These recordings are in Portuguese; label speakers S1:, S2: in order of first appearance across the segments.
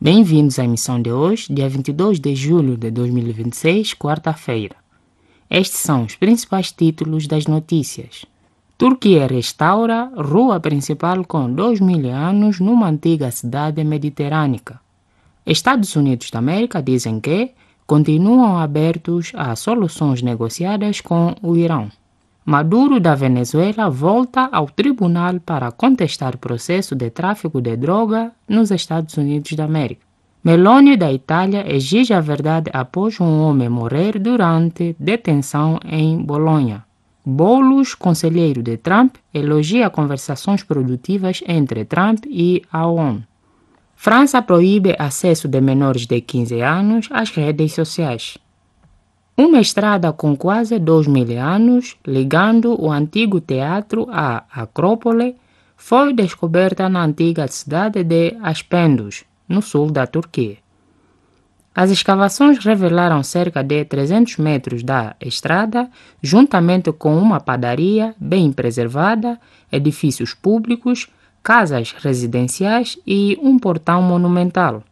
S1: Bem-vindos à emissão de hoje, dia 22 de julho de 2026, quarta-feira. Estes são os principais títulos das notícias. Turquia restaura rua principal com 2.000 anos numa antiga cidade mediterrânea. Estados Unidos da América dizem que continuam abertos a soluções negociadas com o Irão. Maduro da Venezuela volta ao tribunal para contestar processo de tráfico de droga nos Estados Unidos da América. Meloni da Itália exige a verdade após um homem morrer durante detenção em Bolonha. Boulos, conselheiro de Trump, elogia conversações produtivas entre Trump e a ONU. França proíbe acesso de menores de 15 anos às redes sociais. Uma estrada com quase 2.000 anos, ligando o antigo teatro à Acrópole, foi descoberta na antiga cidade de Aspendos, no sul da Turquia. As escavações revelaram cerca de 300 metros da estrada, juntamente com uma padaria bem preservada, edifícios públicos, casas residenciais e um portão monumental.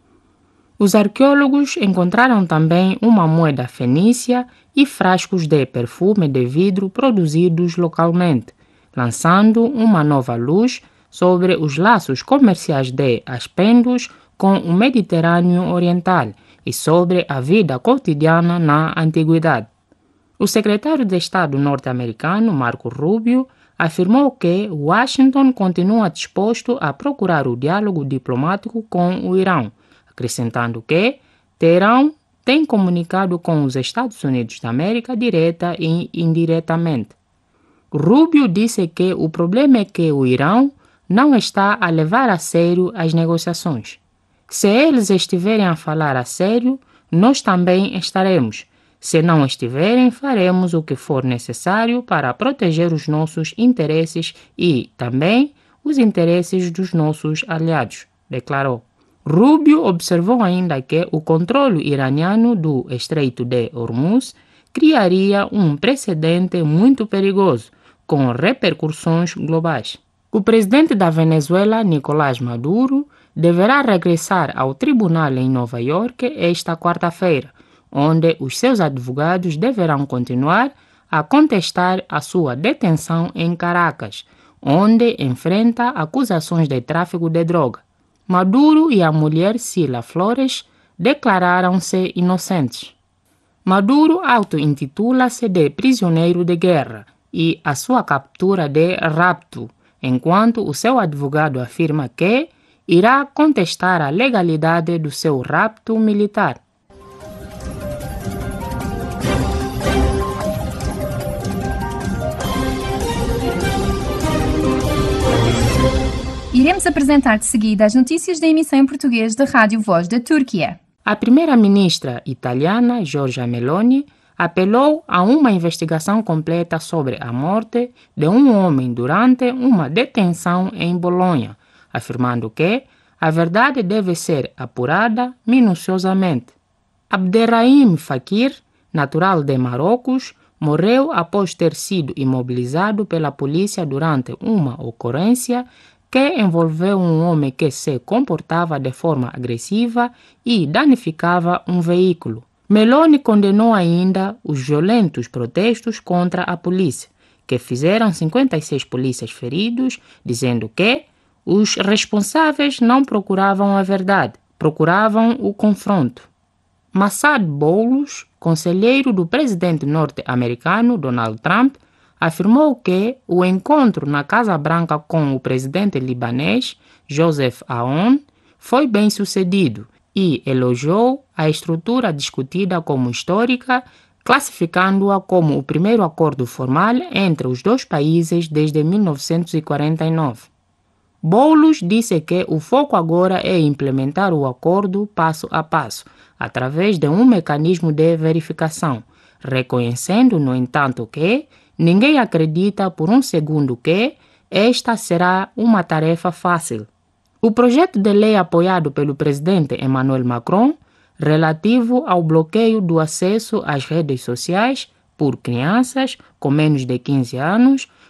S1: Os arqueólogos encontraram também uma moeda fenícia e frascos de perfume de vidro produzidos localmente, lançando uma nova luz sobre os laços comerciais de Aspendos com o Mediterrâneo Oriental e sobre a vida cotidiana na antiguidade. O secretário de Estado norte-americano, Marco Rubio, afirmou que Washington continua disposto a procurar o diálogo diplomático com o Irão, acrescentando que Teherão tem comunicado com os Estados Unidos da América direta e indiretamente. Rubio disse que o problema é que o Irão não está a levar a sério as negociações. Se eles estiverem a falar a sério, nós também estaremos. Se não estiverem, faremos o que for necessário para proteger os nossos interesses e, também, os interesses dos nossos aliados, declarou. Rubio observou ainda que o controle iraniano do Estreito de Hormuz criaria um precedente muito perigoso, com repercussões globais. O presidente da Venezuela, Nicolás Maduro, deverá regressar ao tribunal em Nova York esta quarta-feira, onde os seus advogados deverão continuar a contestar a sua detenção em Caracas, onde enfrenta acusações de tráfico de droga. Maduro e a mulher Sila Flores declararam-se inocentes. Maduro auto-intitula-se de prisioneiro de guerra e a sua captura de rapto, enquanto o seu advogado afirma que irá contestar a legalidade do seu rapto militar.
S2: Iremos apresentar de seguida as notícias da emissão em português da Rádio Voz da Turquia.
S1: A primeira-ministra italiana, Giorgia Meloni, apelou a uma investigação completa sobre a morte de um homem durante uma detenção em Bolonha, afirmando que a verdade deve ser apurada minuciosamente. Abderrahim Fakir, natural de Marrocos, morreu após ter sido imobilizado pela polícia durante uma ocorrência que envolveu um homem que se comportava de forma agressiva e danificava um veículo. Meloni condenou ainda os violentos protestos contra a polícia, que fizeram 56 polícias feridos, dizendo que os responsáveis não procuravam a verdade, procuravam o confronto. Massad Boulos, conselheiro do presidente norte-americano Donald Trump, afirmou que o encontro na Casa Branca com o presidente libanês Joseph Aoun foi bem sucedido e elogiou a estrutura discutida como histórica, classificando-a como o primeiro acordo formal entre os dois países desde 1949. Boulos disse que o foco agora é implementar o acordo passo a passo, através de um mecanismo de verificação, reconhecendo, no entanto, que ninguém acredita por um segundo que esta será uma tarefa fácil. O projeto de lei apoiado pelo presidente Emmanuel Macron, relativo ao bloqueio do acesso às redes sociais por crianças com menos de 15 anos,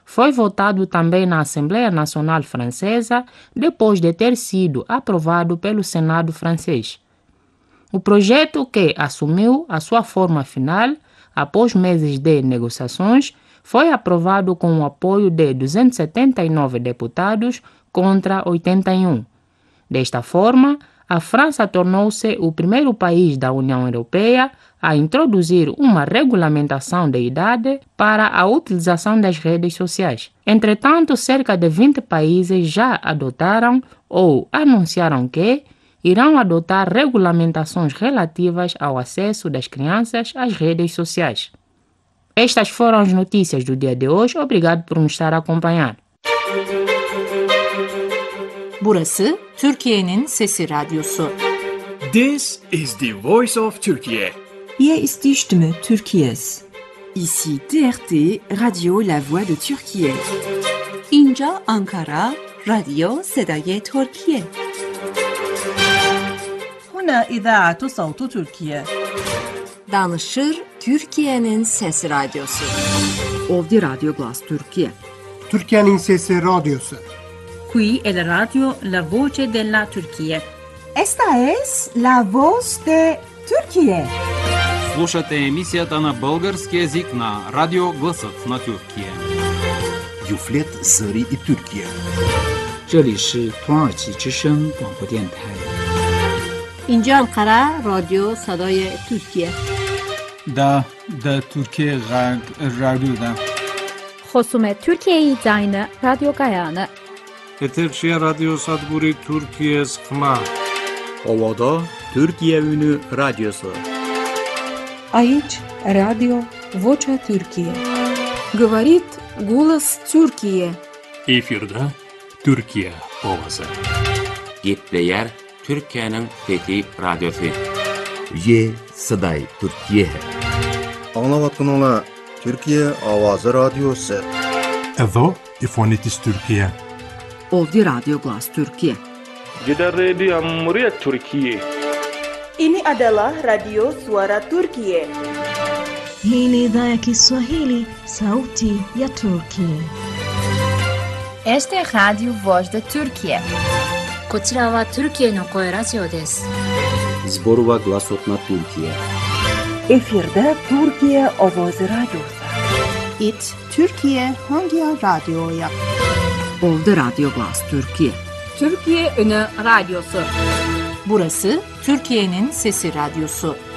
S1: foi votado também na Assembleia Nacional Francesa depois de ter sido aprovado pelo Senado francês. O projeto, que assumiu a sua forma final após meses de negociações, foi aprovado com o apoio de 279 deputados contra 81. Desta forma, a França tornou-se o primeiro país da União Europeia a introduzir uma regulamentação de idade para a utilização das redes sociais. Entretanto, cerca de 20 países já adotaram ou anunciaram que irão adotar regulamentações relativas ao acesso das crianças às redes sociais. Estas foram as notícias do dia de hoje. Obrigado por nos estar a acompanhar.
S3: Burası Türkiye'nin Sesi Radyosu.
S4: This is the voice of Turkey.
S5: Hier ist die Stimme Türkiye's.
S6: Ici TRT, Radio La Voix de Türkiye.
S3: İnca Ankara, Radyo Sedaye Türkiye.
S7: هنا إذاعة صوت تركيا.
S3: Danışır Türkiye'nin Sesi Radyosu.
S6: Ovdje Radio Glas Türkiye.
S8: Türkiye'nin Sesi Radyosu.
S9: Qui è la radio La Voce della Turchia.
S10: Esta es La Voz de Türkiye.
S11: Слушате емисията на български език на Радио Гласът на Türkiye.
S12: Юфлет Зари и Türkiye.
S13: 这里是土耳其之声广播电台。
S14: اینجا انقره رادیو صدای ترکیه.
S15: دا Türkiye رادیو.
S16: خصوم Türkiye زاین رادیو گایانه.
S17: Eterşehir Radyo Sadburi Türkiye Sıkma.
S18: Ovada Türkiye Ünü Radyosu.
S19: Aici Radio Vocea Türkiye.
S20: Говорит голос Türkiye.
S21: Efirde Türkiye Ovası.
S22: Gitleyer Türkiye'nin Fethi Radyosu.
S12: Ye Saday Türkiye.
S23: Anlavatınla Türkiye Avazı Radyosu.
S24: Edo İfonitis Türkiye.
S6: Ovdje Radio Glas Türkiye.
S25: Jeda Radio Muryat Türkiye.
S26: Ini adalah Radio Suara Turkiye.
S27: Hii ni idhaa ya Kiswahili, sauti ya Turkiye.
S2: Este é Radio Voz de Turkiye.
S28: こちらは Türkiyeの声ラジオです。
S18: Zborova Glasot na Türkiye.
S26: Efirde Türkiye Ovozi Radyosu.
S29: It Türkiye Hangi Radyo'ya?
S6: Ovdje Radio Glas Türkiye.
S3: Türkiye Ünü Radyosu. Burası Türkiye'nin Sesi Radyosu.